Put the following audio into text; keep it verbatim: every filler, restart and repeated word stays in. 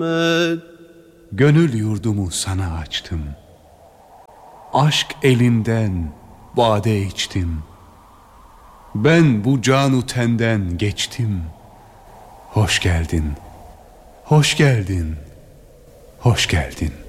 Gönül yurdumu sana açtım. Aşk elinden vade içtim. Ben bu canu tenden geçtim. Hoş geldin, hoş geldin, hoş geldin.